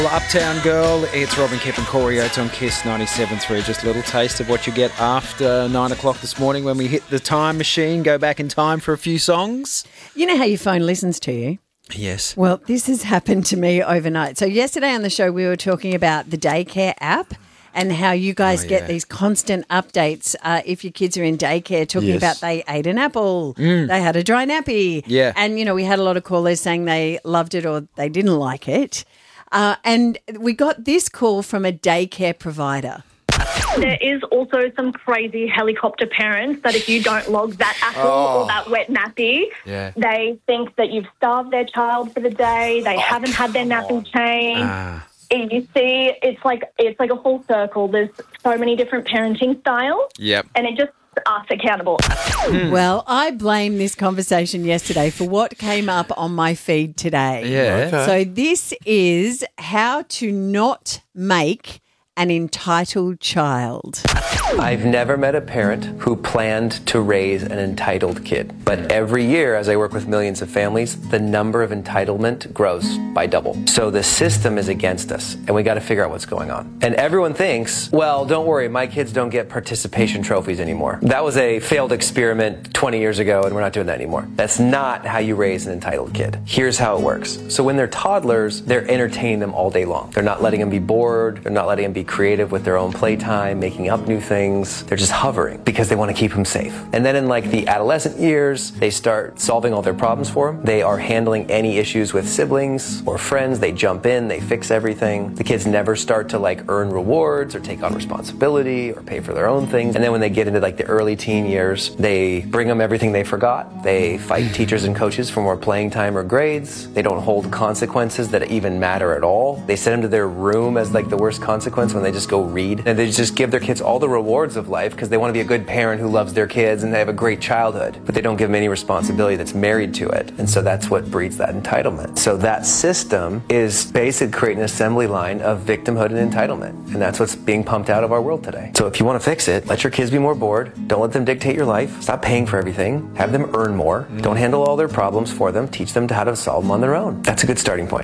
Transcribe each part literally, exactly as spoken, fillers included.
Uptown Girl, it's Robin, Kip and Corey Oates on Kiss ninety-seven point three. Just a little taste of what you get after nine o'clock this morning when we hit the time machine, go back in time for a few songs. You know how your phone listens to you? Yes. Well, this has happened to me overnight. So yesterday on the show we were talking about the daycare app and how you guys Oh, get yeah. these constant updates uh, if your kids are in daycare, talking Yes. about they ate an apple, they had a dry nappy. Yeah. And, you know, we had a lot of callers saying they loved it or they didn't like it. Uh, and we got this call from a daycare provider. There is also some crazy helicopter parents that if you don't log that apple or that wet nappy, Yeah. they think that you've starved their child for the day. They haven't had their nappy changed. Ah. You see, it's like it's like a full circle. There's so many different parenting styles, Yep. and it just us accountable. Well, I blame this conversation yesterday for what came up on my feed today. Yeah. Okay. So this is how to not make an entitled child. I've never met a parent who planned to raise an entitled kid. But every year, as I work with millions of families, the number of entitlement grows by double. So the system is against us, and we got to figure out what's going on. And everyone thinks, well, don't worry, my kids don't get participation trophies anymore. That was a failed experiment twenty years ago, and we're not doing that anymore. That's not how you raise an entitled kid. Here's how it works. So when they're toddlers, they're entertaining them all day long. They're not letting them be bored. They're not letting them be creative with their own playtime, making up new things. They're just hovering because they want to keep them safe. And then in like the adolescent years, they start solving all their problems for them. They are handling any issues with siblings or friends. They jump in, they fix everything. The kids never start to like earn rewards or take on responsibility or pay for their own things. And then when they get into like the early teen years, they bring them everything they forgot. They fight teachers and coaches for more playing time or grades. They don't hold consequences that even matter at all. They send them to their room as like the worst consequence when they just go read. And they just give their kids all the rewards of life because they want to be a good parent who loves their kids and they have a great childhood, but they don't give them any responsibility that's married to it. And so that's what breeds that entitlement. So that system is basically creating an assembly line of victimhood and entitlement. And that's what's being pumped out of our world today. So if you want to fix it, let your kids be more bored. Don't let them dictate your life. Stop paying for everything. Have them earn more. Don't handle all their problems for them. Teach them how to solve them on their own. That's a good starting point.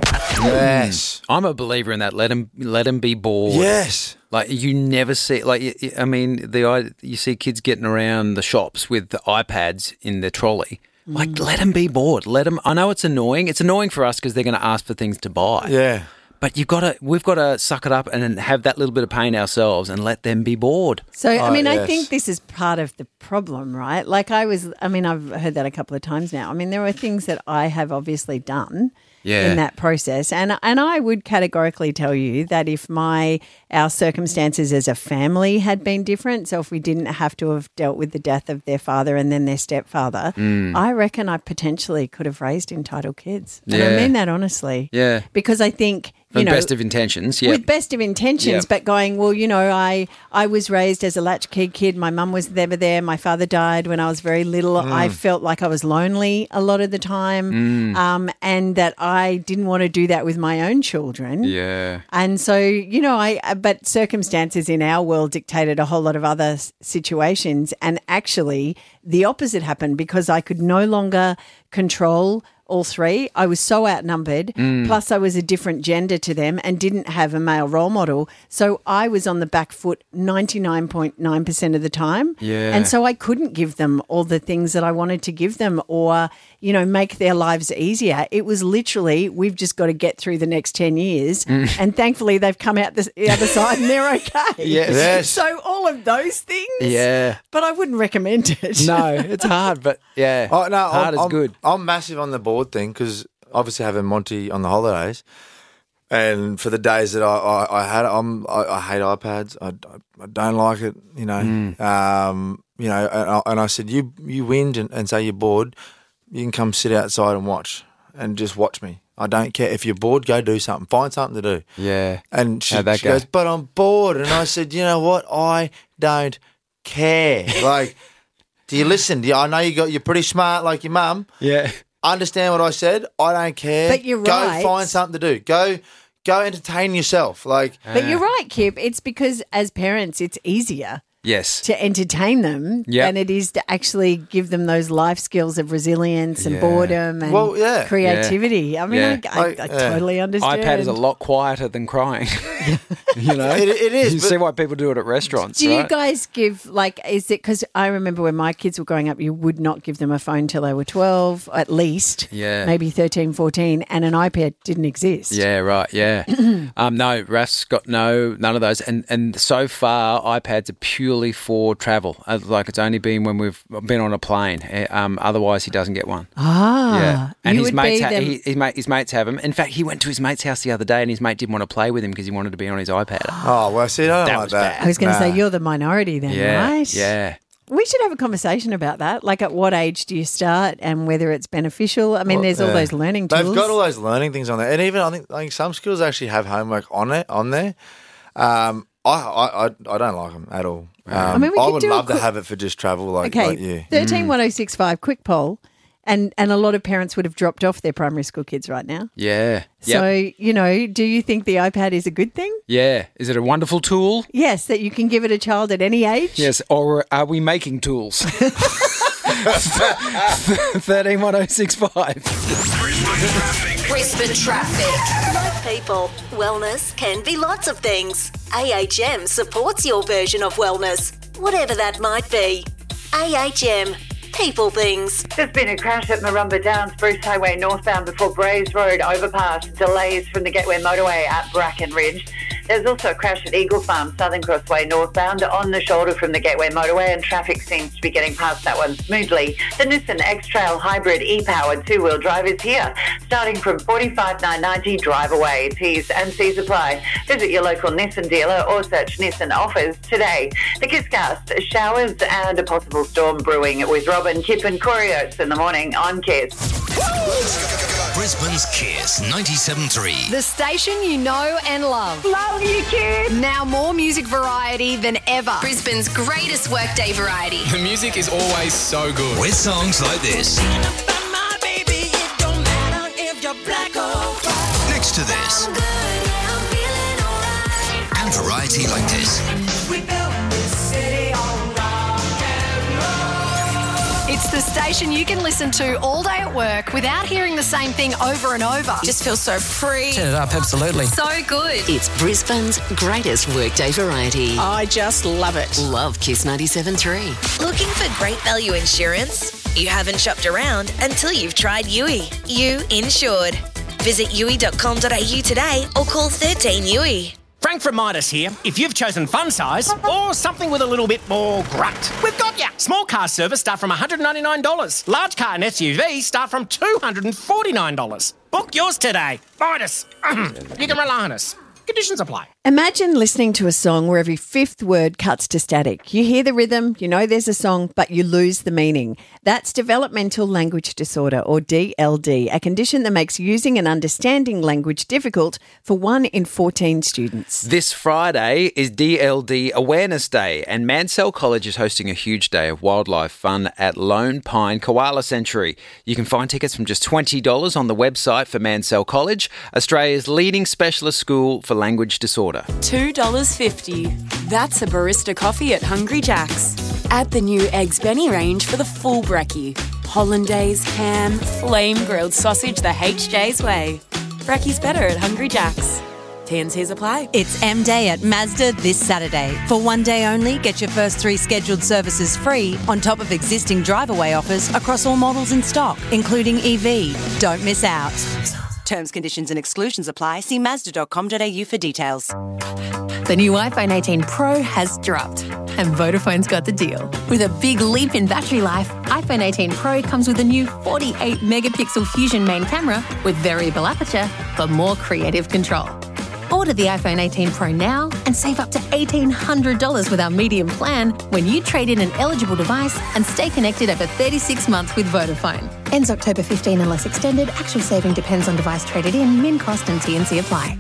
Yes. I'm a believer in that. Let them, let them be bored. Yes. Like you never see, like y- y- I mean, the i- you see kids getting around the shops with the iPads in their trolley. Like, let them be bored. Let them. I know it's annoying. It's annoying for us because they're going to ask for things to buy. Yeah. But you've got to. We've got to suck it up and then have that little bit of pain ourselves and let them be bored. So, I Oh, mean, I yes. think this is part of the problem, right? Like I was, I mean, I've heard that a couple of times now. I mean, there are things that I have obviously done Yeah. in that process. And and I would categorically tell you that if my our circumstances as a family had been different, so if we didn't have to have dealt with the death of their father and then their stepfather, I reckon I potentially could have raised entitled kids. And I Yeah. mean that honestly. Yeah. Because I think, you From know, best of intentions. Yeah. with best of intentions, Yep. but going, well, you know, I I was raised as a latchkey kid. My mum was never there. My father died when I was very little. I felt like I was lonely a lot of the time, um, and that I didn't want to do that with my own children. Yeah. And so, you know, I but circumstances in our world dictated a whole lot of other s- situations, and actually the opposite happened because I could no longer control all three. I was so outnumbered, plus I was a different gender to them and didn't have a male role model. So I was on the back foot ninety-nine point nine percent of the time. Yeah. And so I couldn't give them all the things that I wanted to give them or, you know, make their lives easier. It was literally, we've just got to get through the next ten years. And thankfully they've come out the, the other side and they're okay. Yes. Yes. So all of those things. Yeah. But I wouldn't recommend it. No, it's hard, but yeah. Oh, no, hard I'm, is I'm, good. I'm massive on the board thing because obviously having Monty on the holidays, and for the days that I, I, I had, I'm I, I hate iPads. I, I, I don't like it. You know, Mm. um, you know, and I, and I said, you you whinge and, and say you're bored. You can come sit outside and watch, and just watch me. I don't care if you're bored. Go do something. Find something to do. Yeah. And she, How'd that she go? goes, but I'm bored. And I said, you know what? I don't care. Like, do you listen? Do you, I know you got. You're pretty smart, like your mum. Yeah. Understand what I said? I don't care. But you're Go right. find something to do. Go, go entertain yourself. Like, But you're right, Kip. It's because as parents, it's easier Yes. to entertain them Yep. than it is to actually give them those life skills of resilience and Yeah. boredom and Well, yeah. creativity. I mean, Yeah. I, I, Like, I yeah. totally understand. iPad is a lot quieter than crying. you know, It- it is, You but- see why people do it at restaurants. Do you right? guys give, like, is it because I remember when my kids were growing up, you would not give them a phone till they were twelve, at least. Yeah. Maybe thirteen, fourteen, and an iPad didn't exist. Yeah, right. Yeah. um, no, Raf's got no none of those, and and so far iPads are purely for travel. Uh, Like it's only been when we've been on a plane. Uh, Um, otherwise, he doesn't get one. Ah. Yeah, and you his would mates, be ha- them- he, his, mate, his mates have him. In fact, he went to his mate's house the other day, and his mate didn't want to play with him because he wanted to be on his iPad. Oh, well, see, I don't That like was that. bad. I was going to Nah. say, you're the minority then, yeah, right? yeah. We should have a conversation about that. Like, at what age do you start and whether it's beneficial? I mean, there's all Yeah. those learning tools. They've got all those learning things on there, and even I think I think some schools actually have homework on it on there. Um, I, I I I don't like them at all. Um, I, mean, we could would do a love to quick- have it for just travel, like Okay, like you. thirteen one oh six five, quick poll. And, and a lot of parents would have dropped off their primary school kids right now. Yeah. So, Yep. you know, do you think the iPad is a good thing? Yeah. Is it a wonderful tool? Yes, that you can give it a child at any age? Yes. Or are we making tools? Thirteen one oh six five. Brisbane traffic. Like people, wellness can be lots of things. A H M supports your version of wellness, whatever that might be. A H M, people things. There's been a crash at Marumba Downs, Bruce Highway northbound before Braes Road overpass. Delays from the Gateway Motorway at Bracken Ridge. There's also a crash at Eagle Farm, Southern Crossway northbound on the shoulder from the Gateway Motorway, and traffic seems to be getting past that one smoothly. The Nissan X-Trail Hybrid e-powered two-wheel drive is here, starting from forty-five thousand nine hundred ninety drive away. T's and C's apply. Visit your local Nissan dealer or search Nissan offers today. The Kisscast, showers and a possible storm brewing with Robin, Kip and Corey Oates in the morning on Kiss. Brisbane's Kiss ninety-seven point three. The station you know and love. Love you, kids! Now more music variety than ever. Brisbane's greatest workday variety. The music is always so good. With songs like this. Next to this. And variety like this. It's the station you can listen to all day at work without hearing the same thing over and over. Just feels so free. Turn it up, absolutely. So good. It's Brisbane's greatest workday variety. I just love it. Love Kiss ninety-seven point three. Looking for great value insurance? You haven't shopped around until you've tried U I. You insured. Visit U I dot com dot A U today or call thirteen U I. Frank from Midas here. If you've chosen fun size or something with a little bit more grunt, we've got ya. Small car service start from one hundred ninety-nine dollars. Large car and S U V start from two hundred forty-nine dollars. Book yours today. Midas. You can rely on us. Conditions apply. Imagine listening to a song where every fifth word cuts to static. You hear the rhythm, you know there's a song, but you lose the meaning. That's developmental language disorder, or D L D, a condition that makes using and understanding language difficult for one in fourteen students. This Friday is D L D Awareness Day, and Mansell College is hosting a huge day of wildlife fun at Lone Pine Koala Sanctuary. You can find tickets from just twenty dollars on the website for Mansell College, Australia's leading specialist school for language disorder. two dollars fifty. That's a barista coffee at Hungry Jack's. Add the new Eggs Benny range for the full brekkie. Hollandaise, ham, flame grilled sausage the H J's way. Brekkie's better at Hungry Jack's. T and C's apply. It's M Day at Mazda this Saturday. For one day only, get your first three scheduled services free on top of existing drive-away offers across all models in stock, including E V. Don't miss out. Terms, conditions and exclusions apply. See Mazda dot com dot A U for details. The new iPhone eighteen Pro has dropped, and Vodafone's got the deal. With a big leap in battery life, iPhone eighteen Pro comes with a new forty-eight megapixel Fusion main camera with variable aperture for more creative control. Order the iPhone eighteen Pro now and save up to eighteen hundred dollars with our medium plan when you trade in an eligible device and stay connected over thirty-six months with Vodafone. Ends October fifteenth unless extended. Actual saving depends on device traded in. Min cost and T and C apply.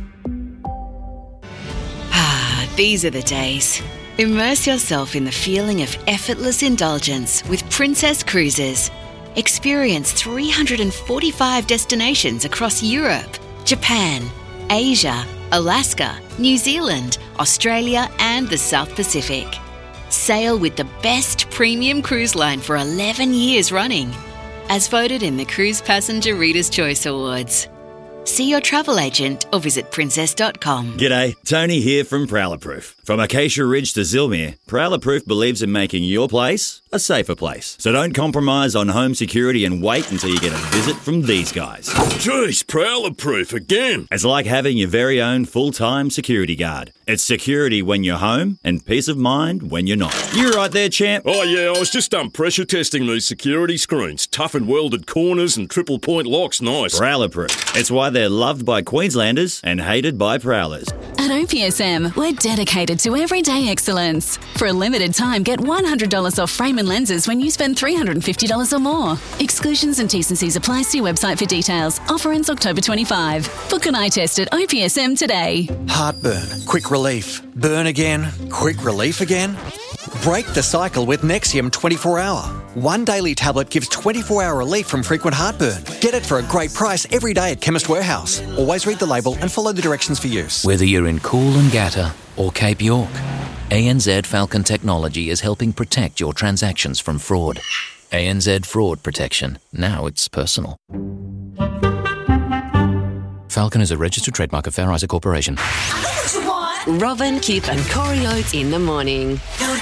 Ah, these are the days. Immerse yourself in the feeling of effortless indulgence with Princess Cruises. Experience three hundred forty-five destinations across Europe, Japan, Asia, Alaska, New Zealand, Australia and the South Pacific. Sail with the best premium cruise line for eleven years running, as voted in the Cruise Passenger Reader's Choice Awards. See your travel agent or visit princess dot com. G'day, Tony here from Prowler Proof. From Acacia Ridge to Zilmere, Prowler Proof believes in making your place a safer place. So don't compromise on home security and wait until you get a visit from these guys. Jeez, Prowler Proof again. It's like having your very own full-time security guard. It's security when you're home and peace of mind when you're not. You right there, champ? Oh yeah, I was just um, pressure testing these security screens. Tough and welded corners and triple point locks, nice. Prowler Proof. It's why they're loved by Queenslanders and hated by Prowlers. At O P S M, we're dedicated to everyday excellence. For a limited time, get one hundred dollars off frame and lenses when you spend three hundred fifty dollars or more. Exclusions and T's and C's apply. See website for details. Offer ends October twenty-fifth. Book an eye test at O P S M today. Heartburn, quick relief. Burn again, quick relief again. Break the cycle with Nexium twenty-four hour. One daily tablet gives twenty-four hour relief from frequent heartburn. Get it for a great price every day at Chemist Warehouse. Always read the label and follow the directions for use. Whether you're in Coolangatta or Cape York, A N Z Falcon Technology is helping protect your transactions from fraud. A N Z Fraud Protection. Now it's personal. Falcon is a registered trademark of Fair Isaac Corporation. Robin, Kip and Corey Oates in the morning. eight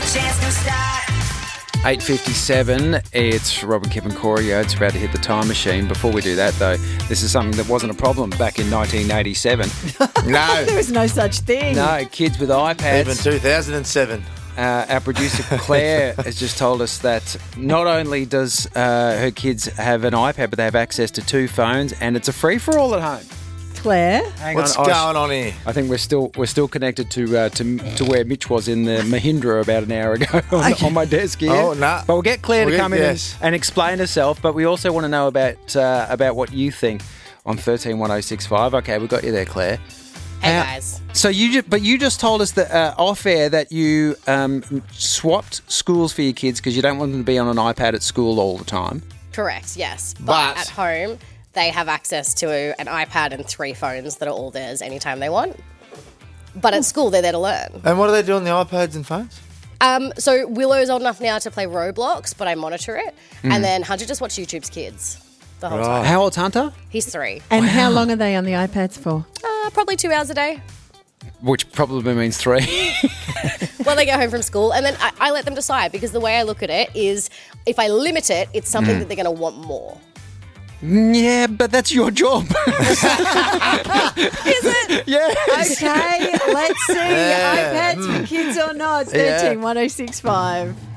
fifty-seven, it's Robin, Kip and Corey Oates about to hit the time machine. Before we do that, though, this is something that wasn't a problem back in nineteen eighty-seven. No. There was no such thing. No, kids with iPads. Even two thousand seven. Uh, our producer Claire has just told us that not only does uh, her kids have an iPad, but they have access to two phones, and it's a free-for-all at home. Claire, Hang What's on, going on here? I think we're still we're still connected to uh, to to where Mitch was in the Mahindra about an hour ago on, on my desk here. Oh, nah. But we'll get Claire We'll to get- come in yes. and, and explain herself. But we also want to know about uh, about what you think on thirteen one oh six five. Okay, we got you there, Claire. Hey How- guys. So you, ju- but you just told us that uh, off air that you um, swapped schools for your kids because you don't want them to be on an iPad at school all the time. Correct, yes. But, But- at home, they have access to an iPad and three phones that are all theirs anytime they want. But at school, they're there to learn. And what do they do on the iPads and phones? Um, so Willow's old enough now to play Roblox, but I monitor it. Mm. And then Hunter just watch YouTube's kids the whole time. How old's Hunter? He's three. and how long are they on the iPads for? Uh, probably two hours a day. Which probably means three. Well, they go home from school, and then I, I let them decide because the way I look at it is if I limit it, it's something Mm. that they're going to want more. Yeah, but that's your job. Is it? Yes. Okay, let's see. Yeah. iPads for kids or not? Yeah. thirteen one oh six five.